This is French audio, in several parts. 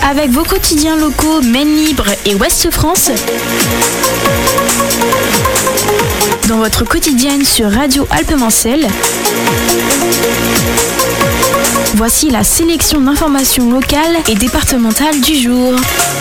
Avec vos quotidiens locaux Maine Libre et Ouest France, dans votre quotidienne sur Radio Alpes-Mancelles, voici la sélection d'informations locales et départementales du jour.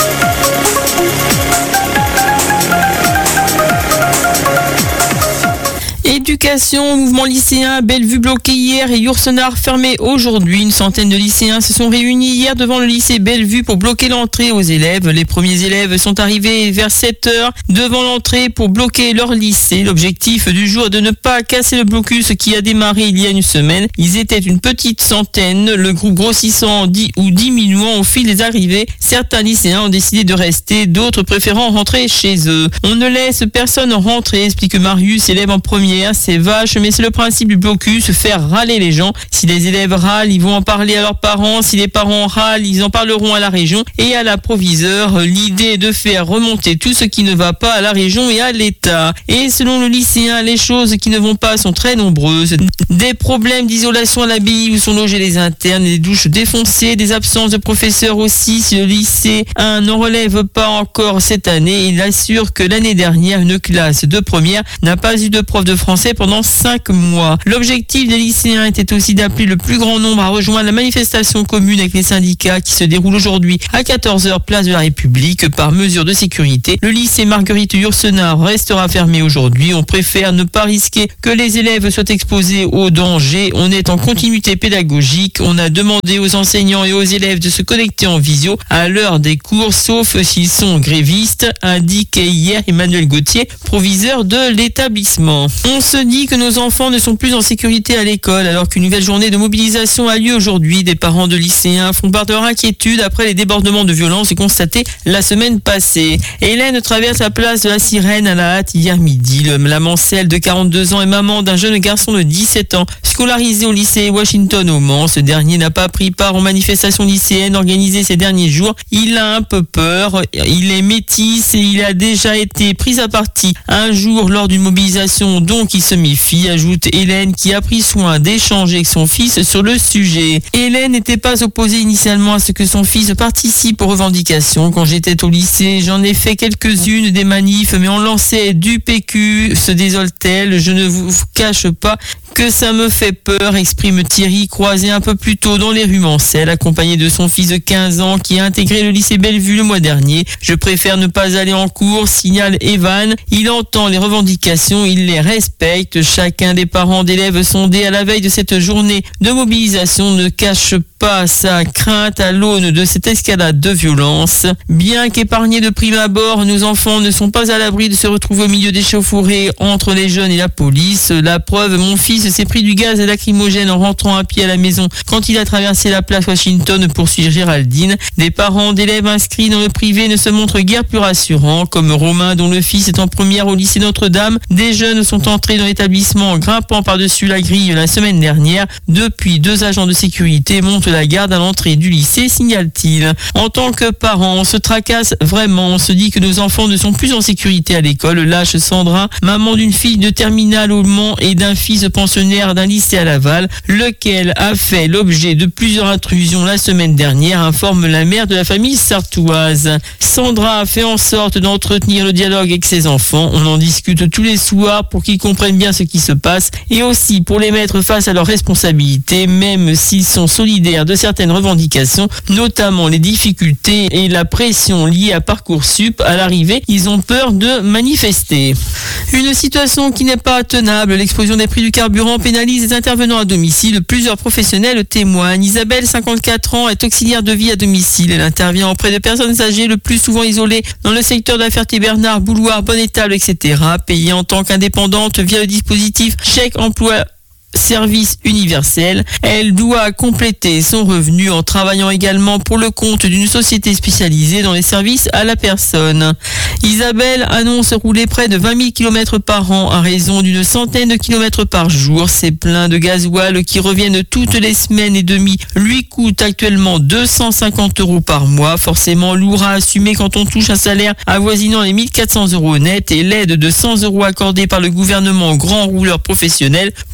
Éducation, mouvement lycéen, Bellevue bloqué hier et Yourcenar fermé aujourd'hui. Une centaine de lycéens se sont réunis hier devant le lycée Bellevue pour bloquer l'entrée aux élèves. Les premiers élèves sont arrivés vers 7h devant l'entrée pour bloquer leur lycée. L'objectif du jour est de ne pas casser le blocus qui a démarré il y a une semaine. Ils étaient une petite centaine, le groupe grossissant ou diminuant au fil des arrivées. Certains lycéens ont décidé de rester, d'autres préférant rentrer chez eux. On ne laisse personne rentrer, explique Marius, élève en première. C'est vache, mais c'est le principe du blocus, faire râler les gens. Si les élèves râlent, ils vont en parler à leurs parents. Si les parents râlent, ils en parleront à la région et à la proviseure. L'idée est de faire remonter tout ce qui ne va pas à la région et à l'État. Et selon le lycéen, les choses qui ne vont pas sont très nombreuses. Des problèmes d'isolation à l'abbaye où sont logés les internes, des douches défoncées, des absences de professeurs aussi. Si le lycée 1 n'en relève pas encore cette année, il assure que l'année dernière, une classe de première n'a pas eu de prof de français pendant 5 mois. L'objectif des lycéens était aussi d'appeler le plus grand nombre à rejoindre la manifestation commune avec les syndicats qui se déroule aujourd'hui à 14h place de la République. Par mesure de sécurité, le lycée Marguerite Yourcenar restera fermé aujourd'hui. On préfère ne pas risquer que les élèves soient exposés au danger. On est en continuité pédagogique. On a demandé aux enseignants et aux élèves de se connecter en visio à l'heure des cours, sauf s'ils sont grévistes, indiquait hier Emmanuel Gauthier, proviseur de l'établissement. On se dit que nos enfants ne sont plus en sécurité à l'école alors qu'une nouvelle journée de mobilisation a lieu aujourd'hui. Des parents de lycéens font part de leur inquiétude après les débordements de violence constatés la semaine passée. Hélène traverse la place de la Sirène à la hâte hier midi. La Mancelle de 42 ans est maman d'un jeune garçon de 17 ans scolarisé au lycée Washington au Mans. Ce dernier n'a pas pris part aux manifestations lycéennes organisées ces derniers jours. Il a un peu peur. Il est métis et il a déjà été pris à partie un jour lors d'une mobilisation donc il se méfie, ajoute Hélène qui a pris soin d'échanger avec son fils sur le sujet. Hélène n'était pas opposée initialement à ce que son fils participe aux revendications. Quand j'étais au lycée, j'en ai fait quelques-unes des manifs, mais on lançait du PQ, se désole-t-elle. Je ne vous cache pas que ça me fait peur, exprime Thierry, croisé un peu plus tôt dans les rues Mancelles, accompagné de son fils de 15 ans qui a intégré le lycée Bellevue le mois dernier. Je préfère ne pas aller en cours, signale Evan. Il entend les revendications, il les respecte. Chacun des parents d'élèves sondés à la veille de cette journée de mobilisation ne cache pas sa crainte à l'aune de cette escalade de violence. Bien qu'épargnés de prime abord, nos enfants ne sont pas à l'abri de se retrouver au milieu d'échauffourées entre les jeunes et la police. La preuve, mon fils s'est pris du gaz lacrymogène en rentrant à pied à la maison quand il a traversé la place Washington, poursuit Géraldine. Des parents d'élèves inscrits dans le privé ne se montrent guère plus rassurants, comme Romain dont le fils est en première au lycée Notre-Dame. Des jeunes sont entrés dans l'établissement en grimpant par-dessus la grille la semaine dernière. Depuis, 2 agents de sécurité montent la garde à l'entrée du lycée, signale-t-il. En tant que parents, on se tracasse vraiment. On se dit que nos enfants ne sont plus en sécurité à l'école. Lâche Sandra, maman d'une fille de terminale au Mans et d'un fils pensionnaire d'un lycée à Laval, lequel a fait l'objet de plusieurs intrusions la semaine dernière, informe la mère de la famille sartoise. Sandra a fait en sorte d'entretenir le dialogue avec ses enfants. On en discute tous les soirs pour qu'ils comprennent bien ce qui se passe et aussi pour les mettre face à leurs responsabilités, même s'ils sont solidaires de certaines revendications, notamment les difficultés et la pression liée à Parcoursup. À l'arrivée, ils ont peur de manifester. Une situation qui n'est pas tenable. L'explosion des prix du carburant pénalise les intervenants à domicile. Plusieurs professionnels témoignent. Isabelle, 54 ans, est auxiliaire de vie à domicile. Elle intervient auprès de personnes âgées, le plus souvent isolées, dans le secteur de la Ferté-Bernard, Bouloir, Bonne-Étable, etc. Payée en tant qu'indépendante via le dispositif chèque emploi service universel. Elle doit compléter son revenu en travaillant également pour le compte d'une société spécialisée dans les services à la personne. Isabelle annonce rouler près de 20 000 km par an à raison d'une centaine de kilomètres par jour. Ces pleins de gasoil qui reviennent toutes les semaines et demie lui coûtent actuellement 250 € par mois. Forcément lourd à assumer quand on touche un salaire avoisinant les 1 400 € net et l'aide de 100 € accordée par le gouvernement aux grands rouleurs professionnels pour les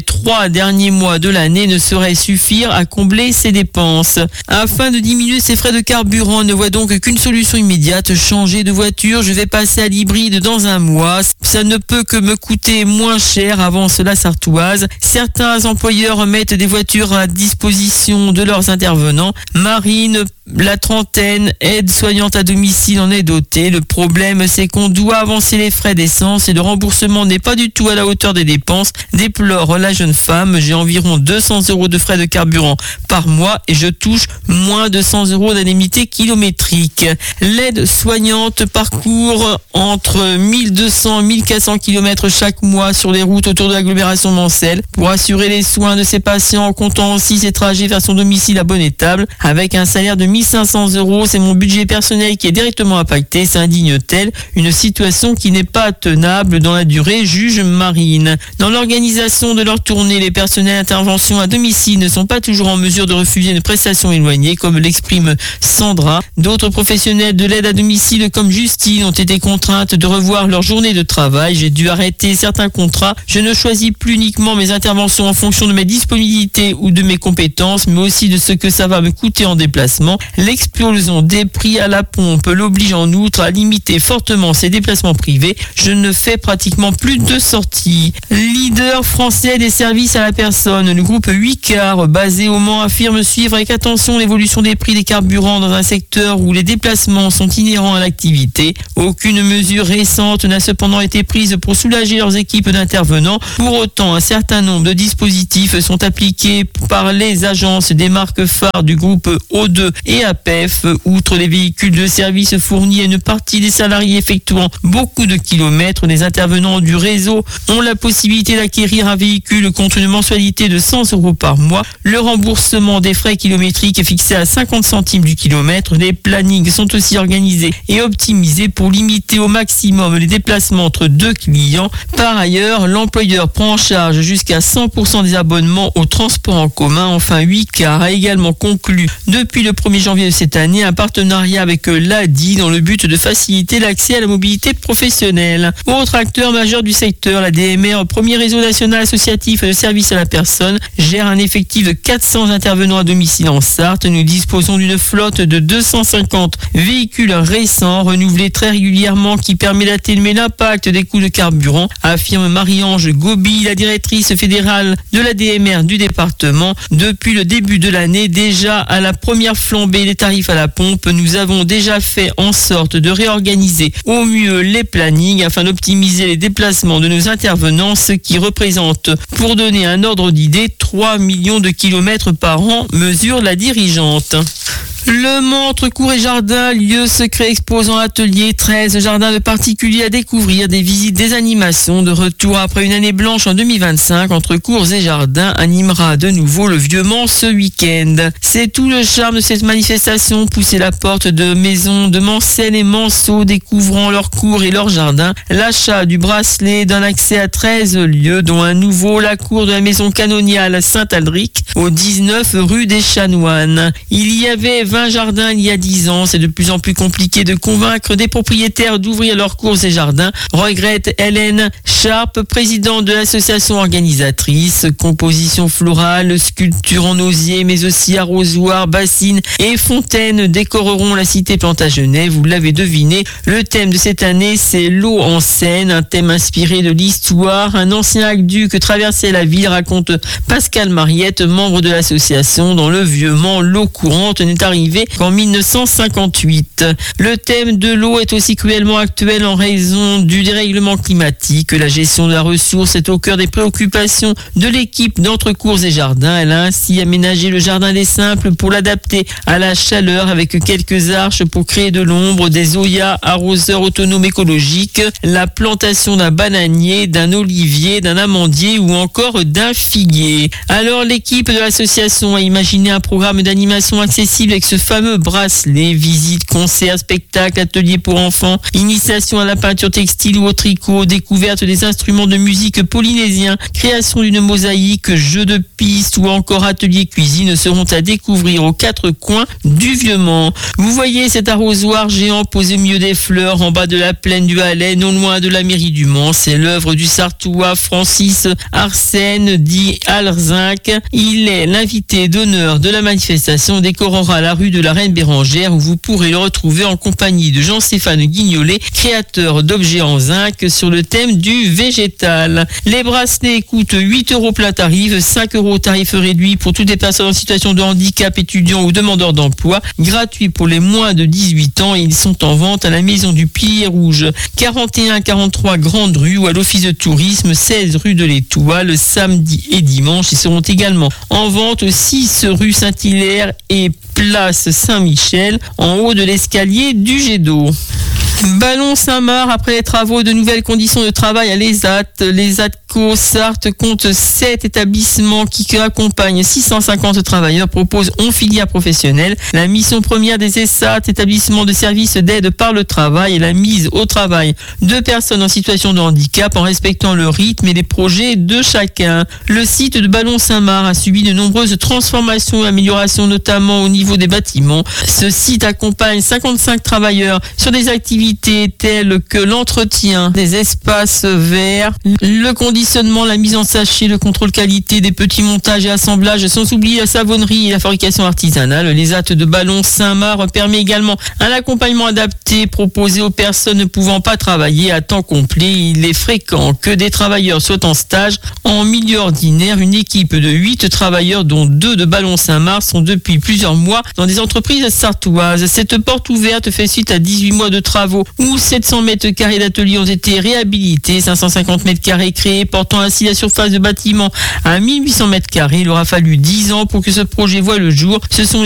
3 derniers mois de l'année ne saurait suffire à combler ses dépenses. Afin de diminuer ses frais de carburant, ne voit donc qu'une solution immédiate, changer de voiture. Je vais passer à l'hybride dans un mois. Ça ne peut que me coûter moins cher, avance la Sarthoise. Certains employeurs mettent des voitures à disposition de leurs intervenants. Marine, la trentaine, aide-soignante à domicile en est dotée. Le problème, c'est qu'on doit avancer les frais d'essence et le remboursement n'est pas du tout à la hauteur des dépenses, déplore la jeune femme. J'ai environ 200 € de frais de carburant par mois et je touche moins de 100 € d'indemnité kilométrique. L'aide-soignante parcourt entre 1200 et 1400 km chaque mois sur les routes autour de l'agglomération mancelle pour assurer les soins de ses patients en comptant aussi ses trajets vers son domicile à Bonnetable. Avec un salaire de 1500 €, c'est mon budget personnel qui est directement impacté, s'indigne-t-elle. Une situation qui n'est pas tenable dans la durée, juge Marine. Dans l'organisation de leur tournée, les personnels d'intervention à domicile ne sont pas toujours en mesure de refuser une prestation éloignée, comme l'exprime Sandra. D'autres professionnels de l'aide à domicile, comme Justine, ont été contraintes de revoir leur journée de travail. J'ai dû arrêter certains contrats. Je ne choisis plus uniquement mes interventions en fonction de mes disponibilités ou de mes compétences, mais aussi de ce que ça va me coûter en déplacement. L'explosion des prix à la pompe l'oblige en outre à limiter fortement ses déplacements privés. Je ne fais pratiquement plus de sorties. Leader français des services à la personne, le groupe 8Car, basé au Mans, affirme suivre avec attention l'évolution des prix des carburants dans un secteur où les déplacements sont inhérents à l'activité. Aucune mesure récente n'a cependant été prise pour soulager leurs équipes d'intervenants. Pour autant, un certain nombre de dispositifs sont appliqués par les agences des marques phares du groupe O2 et APEF. Outre les véhicules de service fournis à une partie des salariés effectuant beaucoup de kilomètres, les intervenants du réseau ont la possibilité d'acquérir un véhicule contre une mensualité de 100 € par mois. Le remboursement des frais kilométriques est fixé à 50 centimes du kilomètre. Les plannings sont aussi organisés et optimisés pour limiter au maximum les déplacements entre deux clients. Par ailleurs, l'employeur prend en charge jusqu'à 100% des abonnements au transport en commun. Enfin, 8Car a également conclu depuis le 1er janvier de cette année un partenariat avec l'ADI dans le but de faciliter l'accès à la mobilité professionnelle. Autre acteur majeur du secteur, la DMR, premier réseau national associatif de services à la personne, gère un effectif de 400 intervenants à domicile en Sarthe. Nous disposons d'une flotte de 250 véhicules récents, renouvelés très régulièrement, qui permet d'atténuer l'impact des coûts de carburant, affirme Marie-Ange Gobi, la directrice fédérale de la DMR du département. Depuis le début de l'année, déjà à la première flambée des tarifs à la pompe, nous avons déjà fait en sorte de réorganiser au mieux les plannings afin d'optimiser les déplacements de nos intervenants, ce qui représente, pour donner un ordre d'idée, 3 millions de kilomètres par an, mesure la dirigeante. Le Mans entre cours et jardin, lieu secret exposant atelier, 13 jardins de particuliers à découvrir, des visites, des animations. De retour après une année blanche en 2025, entre cours et jardins animera de nouveau le Vieux Mans ce week-end. C'est tout le charme de cette manifestation, pousser la porte de maisons de Mancelles et Manceau, découvrant leurs cours et leurs jardins. L'achat du bracelet d'un accès à 13 lieux, dont un nouveau, la cour de la maison canoniale Saint-Aldric, au 19 rue des Chanoines. Il y avait 20 jardins il y a 10 ans, c'est de plus en plus compliqué de convaincre des propriétaires d'ouvrir leurs cours et jardins, regrette Hélène Sharp, présidente de l'association organisatrice. Composition florale, sculpture en osier, mais aussi arrosoirs, bassines et fontaines décoreront la cité Plantagenet. Vous l'avez deviné, le thème de cette année, c'est l'eau en Seine, un thème inspiré de l'histoire. Un ancien aqueduc traversait la ville, raconte Pascal Mariette, membre de l'association. Dans le Vieux Mans, l'eau courante n'est arrivée qu'en 1958. Le thème de l'eau est aussi cruellement actuel en raison du dérèglement climatique. La gestion de la ressource est au cœur des préoccupations de l'équipe d'Entrecours et Jardins. Elle a ainsi aménagé le jardin des Simples pour l'adapter à la chaleur avec quelques arches pour créer de l'ombre, des zoyas, arroseurs autonomes écologiques, la plantation d'un bananier, d'un olivier, d'un amandier ou encore d'un figuier. Alors l'équipe de l'association a imaginé un programme d'animation accessible avec ce fameux bracelet, visites, concerts, spectacles, ateliers pour enfants, initiation à la peinture textile ou au tricot, découverte des instruments de musique polynésiens, création d'une mosaïque, jeux de piste ou encore atelier cuisine seront à découvrir aux 4 coins du Vieux-Mans. Vous voyez cet arrosoir géant posé au milieu des fleurs en bas de la plaine du Halais, non loin de la mairie du Mans. C'est l'œuvre du Sarthois Francis Arsène dit Alzinc. Il est l'invité d'honneur de la manifestation, décorera la rue de la Reine Bérengère où vous pourrez le retrouver en compagnie de Jean-Stéphane Guignolet, créateur d'objets en zinc sur le thème du végétal. Les bracelets coûtent 8 € plat tarif, 5 € tarif réduit pour toutes les personnes en situation de handicap, étudiants ou demandeurs d'emploi, gratuit pour les moins de 18 ans. Ils sont en vente à la Maison du Pilier Rouge, 41-43 Grande Rue ou à l'Office de Tourisme, 16 rue de l'Étoile, samedi et dimanche. Ils seront également en vente au 6 rue Saint-Hilaire et place Saint-Michel, en haut de l'escalier du jet d'eau. Ballon-Saint-Marc, après les travaux, de nouvelles conditions de travail à l'ESAT. l'ESATCO Sarthe compte 7 établissements qui accompagnent 650 travailleurs, proposent 11 filières professionnelles. La mission première des ESAT, établissements de services d'aide par le travail, est la mise au travail de personnes en situation de handicap en respectant le rythme et les projets de chacun. Le site de Ballon-Saint-Marc a subi de nombreuses transformations et améliorations, notamment au niveau des bâtiments. Ce site accompagne 55 travailleurs sur des activités telles que l'entretien des espaces verts, le conditionnement, la mise en sachet, le contrôle qualité, des petits montages et assemblages, sans oublier la savonnerie et la fabrication artisanale. L'ESAT de Ballon-Saint-Marc permet également un accompagnement adapté proposé aux personnes ne pouvant pas travailler à temps complet. Il est fréquent que des travailleurs soient en stage en milieu ordinaire. Une équipe de 8 travailleurs, dont 2 de Ballon-Saint-Marc, sont depuis plusieurs mois dans des entreprises sarthoises. Cette porte ouverte fait suite à 18 mois de travaux où 700 mètres carrés d'ateliers ont été réhabilités, 550 mètres carrés créés, portant ainsi la surface de bâtiment à 1800 mètres carrés. Il aura fallu 10 ans pour que ce projet voie le jour. Ce sont